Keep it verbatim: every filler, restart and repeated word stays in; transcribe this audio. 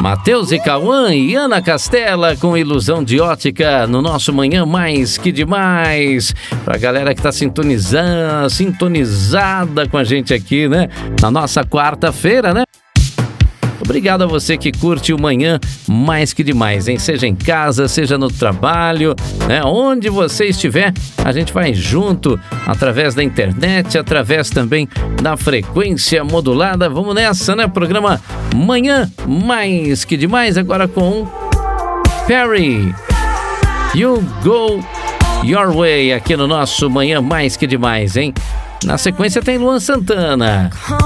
Matheus e Cauã e Ana Castela com Ilusão de Ótica no nosso Manhã Mais Que Demais. Pra galera que tá sintonizando, sintonizada com a gente aqui, né? Na nossa quarta-feira, né? Obrigado a você que curte o Manhã Mais Que Demais, hein? Seja em casa, seja no trabalho, né? Onde você estiver, a gente vai junto através da internet, através também da frequência modulada. Vamos nessa, né? Programa Manhã Mais Que Demais, agora com Perry. You Go Your Way, aqui no nosso Manhã Mais Que Demais, hein? Na sequência tem Luan Santana.